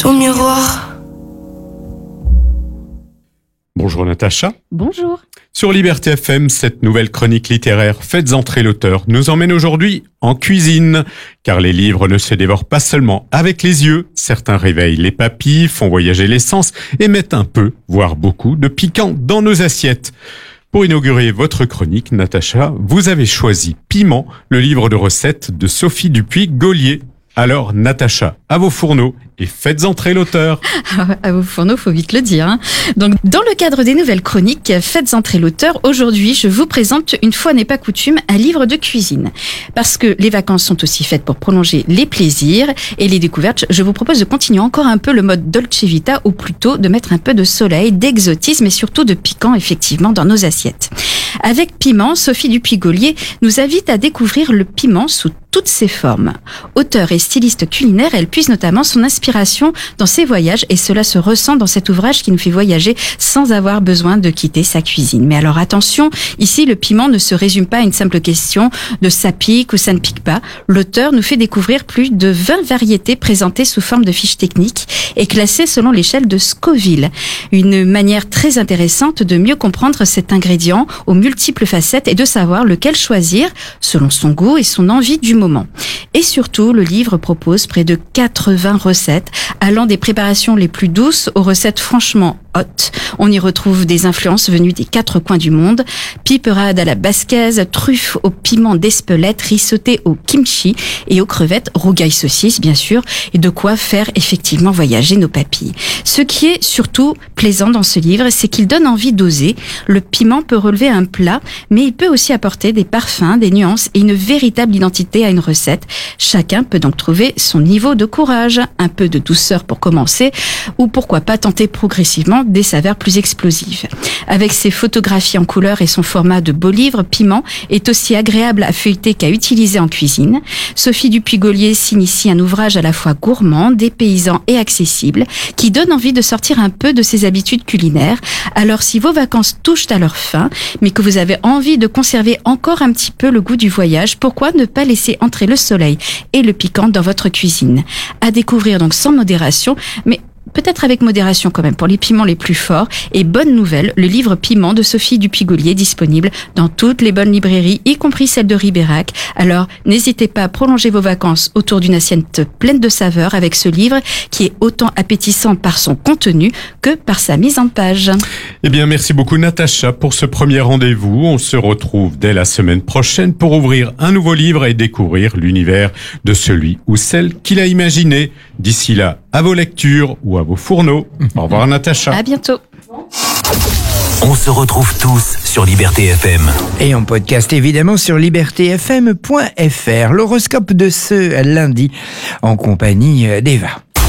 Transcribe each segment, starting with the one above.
Ton miroir. Bonjour Natacha. Bonjour. Sur Liberté FM, cette nouvelle chronique littéraire Faites entrer l'auteur nous emmène aujourd'hui en cuisine. Car les livres ne se dévorent pas seulement avec les yeux. Certains réveillent les papilles, font voyager les sens et mettent un peu, voire beaucoup, de piquant dans nos assiettes. Pour inaugurer votre chronique, Natacha, vous avez choisi Piment, le livre de recettes de Sophie Dupuy-Gaulier. Alors, Natacha, à vos fourneaux et faites entrer l'auteur. À vos fourneaux, faut vite le dire. Hein. Donc, dans le cadre des nouvelles chroniques, faites entrer l'auteur. Aujourd'hui, je vous présente, une fois n'est pas coutume, un livre de cuisine. Parce que les vacances sont aussi faites pour prolonger les plaisirs et les découvertes. Je vous propose de continuer encore un peu le mode Dolce Vita, ou plutôt de mettre un peu de soleil, d'exotisme et surtout de piquant, effectivement, dans nos assiettes. Avec Piment, Sophie Dupuy-Gaulier nous invite à découvrir le piment sous toutes ses formes. Auteure et styliste culinaire, elle puise notamment son inspiration dans ses voyages et cela se ressent dans cet ouvrage qui nous fait voyager sans avoir besoin de quitter sa cuisine. Mais alors attention, ici le piment ne se résume pas à une simple question de ça pique ou ça ne pique pas. L'auteur nous fait découvrir plus de 20 variétés présentées sous forme de fiches techniques et classées selon l'échelle de Scoville. Une manière très intéressante de mieux comprendre cet ingrédient aux multiples facettes et de savoir lequel choisir selon son goût et son envie du moment. Et surtout, le livre propose près de 80 recettes, allant des préparations les plus douces aux recettes franchement hautes. On y retrouve des influences venues des 4 coins du monde, piperade à la basquaise, truffes au piment d'Espelette, risotté au kimchi et aux crevettes, rougail saucisse bien sûr, et de quoi faire effectivement voyager nos papilles. Ce qui est surtout plaisant dans ce livre, c'est qu'il donne envie d'oser. Le piment peut relever un plat, mais il peut aussi apporter des parfums, des nuances et une véritable identité à une recette. Chacun peut donc trouver son niveau de courage, un peu de douceur pour commencer, ou pourquoi pas tenter progressivement des saveurs plus explosives. Avec ses photographies en couleur et son format de beau livre, Piment est aussi agréable à feuilleter qu'à utiliser en cuisine. Sophie Dupuy-Gaulier s'initie un ouvrage à la fois gourmand, dépaysant et accessible, qui donne envie de sortir un peu de ses habitudes culinaires. Alors si vos vacances touchent à leur fin, mais que vous avez envie de conserver encore un petit peu le goût du voyage, pourquoi ne pas laisser entrer le soleil et le piquant dans votre cuisine? À découvrir donc sans modération, mais peut-être avec modération quand même pour les piments les plus forts. Et bonne nouvelle, le livre Piment de Sophie Dupuy-Gaulier disponible dans toutes les bonnes librairies, y compris celle de Ribérac. Alors n'hésitez pas à prolonger vos vacances autour d'une assiette pleine de saveurs avec ce livre qui est autant appétissant par son contenu que par sa mise en page. Eh bien, merci beaucoup Natacha pour ce premier rendez-vous. On se retrouve dès la semaine prochaine pour ouvrir un nouveau livre et découvrir l'univers de celui ou celle qu'il a imaginé. D'ici là, à vos lectures ou à vos fourneaux. Au revoir Natacha. À bientôt. On se retrouve tous sur Liberté FM. Et en podcast évidemment sur libertéfm.fr. L'horoscope de ce lundi en compagnie d'Eva.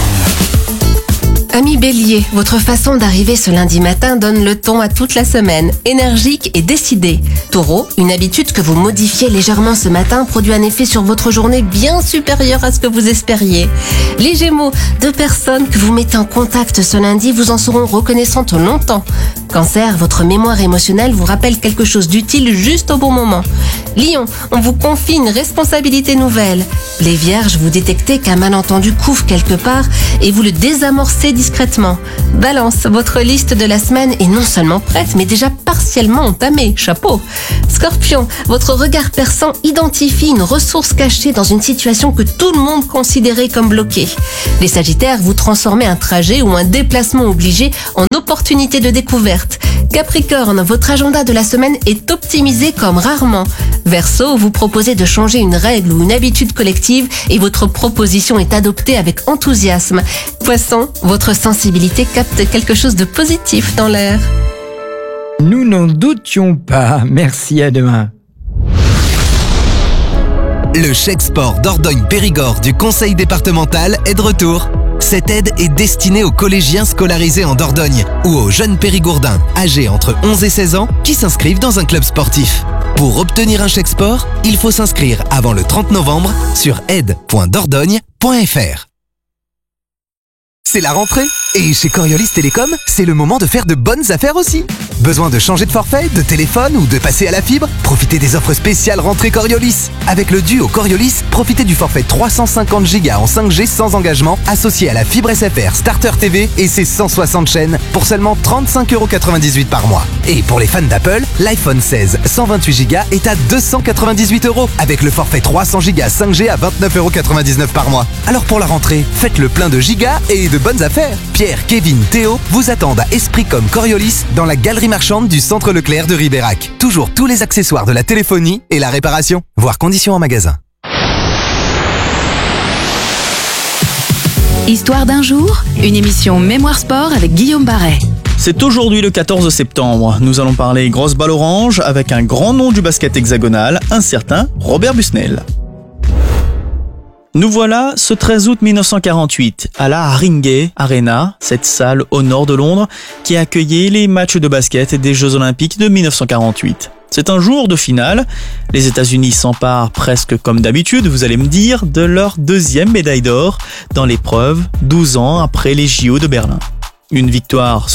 Ami Bélier, votre façon d'arriver ce lundi matin donne le ton à toute la semaine, énergique et décidé. Taureau, une habitude que vous modifiez légèrement ce matin produit un effet sur votre journée bien supérieur à ce que vous espériez. Les Gémeaux, 2 personnes que vous mettez en contact ce lundi vous en seront reconnaissantes longtemps. Cancer, votre mémoire émotionnelle vous rappelle quelque chose d'utile juste au bon moment. Lion, on vous confie une responsabilité nouvelle. Les Vierges, vous détectez qu'un malentendu couvre quelque part et vous le désamorcez discrètement. Balance, votre liste de la semaine est non seulement prête, mais déjà partiellement entamée. Chapeau. Scorpion, votre regard perçant identifie une ressource cachée dans une situation que tout le monde considérait comme bloquée. Les Sagittaires, vous transformez un trajet ou un déplacement obligé en opportunité de découverte. Capricorne, votre agenda de la semaine est optimisé comme rarement. Verseau, vous proposez de changer une règle ou une habitude collective et votre proposition est adoptée avec enthousiasme. Poisson, votre sensibilité capte quelque chose de positif dans l'air. Nous n'en doutions pas. Merci, à demain. Le chèque sport Dordogne-Périgord du Conseil départemental est de retour. Cette aide est destinée aux collégiens scolarisés en Dordogne ou aux jeunes périgourdins âgés entre 11 et 16 ans qui s'inscrivent dans un club sportif. Pour obtenir un chèque sport, il faut s'inscrire avant le 30 novembre sur aide.dordogne.fr. C'est la rentrée. Et chez Coriolis Télécom, c'est le moment de faire de bonnes affaires aussi. Besoin de changer de forfait, de téléphone ou de passer à la fibre? Profitez des offres spéciales rentrée Coriolis. Avec le duo Coriolis, profitez du forfait 350 Go en 5G sans engagement associé à la fibre SFR Starter TV et ses 160 chaînes pour seulement 35,98 € par mois. Et pour les fans d'Apple, l'iPhone 16 128 Go est à 298 € avec le forfait 300 Go 5G à 29,99 € par mois. Alors pour la rentrée, faites le plein de gigas et de bonnes affaires. Pierre, Kevin, Théo vous attendent à Esprit comme Coriolis dans la galerie marchande du centre Leclerc de Ribérac. Toujours tous les accessoires de la téléphonie et la réparation. Voir conditions en magasin. Histoire d'un jour, une émission Mémoire Sport avec Guillaume Barret. C'est aujourd'hui le 14 septembre. Nous allons parler grosse balle orange avec un grand nom du basket hexagonal, un certain Robert Busnel. Nous voilà ce 13 août 1948 à la Haringey Arena, cette salle au nord de Londres qui accueillait les matchs de basket des Jeux Olympiques de 1948. C'est un jour de finale. Les États-Unis s'emparent presque comme d'habitude, vous allez me dire, de leur deuxième médaille d'or dans l'épreuve 12 ans après les JO de Berlin. Une victoire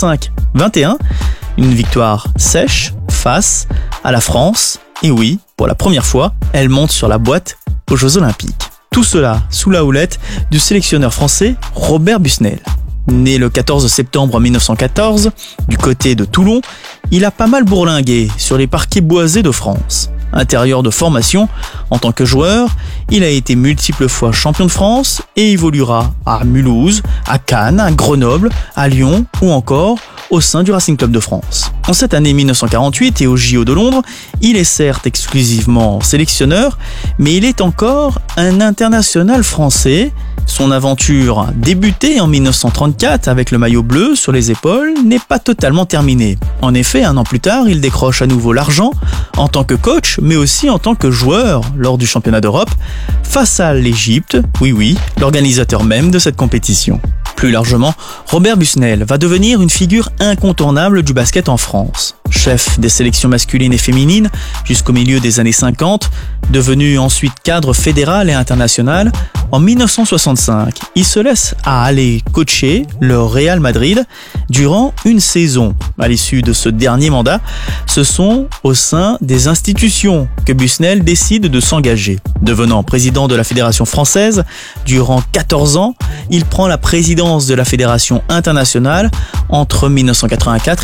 65-21, une victoire sèche face à la France. Et oui, pour la première fois, elle monte sur la boîte aux Jeux Olympiques. Tout cela sous la houlette du sélectionneur français Robert Busnel. Né le 14 septembre 1914, du côté de Toulon, il a pas mal bourlingué sur les parquets boisés de France. Intérieur de formation, en tant que joueur, il a été multiples fois champion de France et évoluera à Mulhouse, à Cannes, à Grenoble, à Lyon ou encore au sein du Racing Club de France. En cette année 1948 et au JO de Londres, il est certes exclusivement sélectionneur, mais il est encore un international français. Son aventure, débutée en 1934 avec le maillot bleu sur les épaules, n'est pas totalement terminée. En effet, un an plus tard, il décroche à nouveau l'argent en tant que coach, mais aussi en tant que joueur lors du championnat d'Europe, face à l'Égypte, oui, l'organisateur même de cette compétition. Plus largement, Robert Busnel va devenir une figure incontournable du basket en France. Chef des sélections masculines et féminines jusqu'au milieu des années 50, devenu ensuite cadre fédéral et international, en 1965, il se laisse aller coacher le Real Madrid durant une saison. À l'issue de ce dernier mandat, ce sont au sein des institutions que Busnel décide de s'engager. Devenant président de la Fédération française, durant 14 ans, il prend la présidence de la Fédération internationale entre 1984 et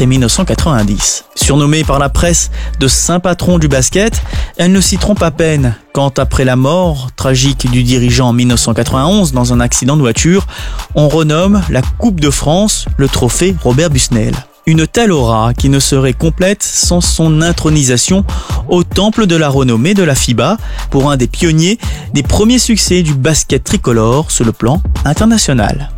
1990. Surnommé par la presse de saint patron du basket, elle ne s'y trompe à peine quand, après la mort tragique du dirigeant en 1991 dans un accident de voiture, on renomme la Coupe de France le trophée Robert Busnel. Une telle aura qui ne serait complète sans son intronisation au temple de la renommée de la FIBA pour un des pionniers des premiers succès du basket tricolore sur le plan international.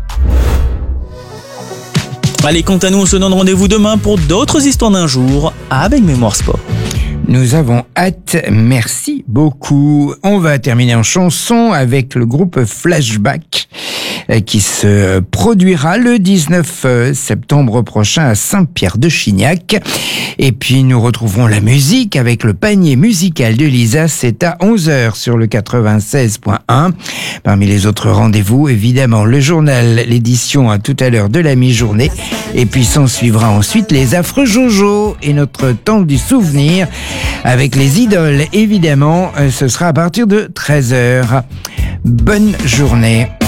Allez, quant à nous, on se donne rendez-vous demain pour d'autres histoires d'un jour avec Mémoire Sport. Nous avons hâte, merci beaucoup. On va terminer en chanson avec le groupe Flashback qui se produira le 19 septembre prochain à Saint-Pierre-de-Chignac. Et puis nous retrouverons la musique avec le panier musical de Lisa, c'est à 11h sur le 96.1. Parmi les autres rendez-vous, évidemment, le journal, l'édition à tout à l'heure de la mi-journée. Et puis s'en suivra ensuite les affreux Jojo et notre temps du souvenir avec les idoles. Évidemment, ce sera à partir de 13h. Bonne journée.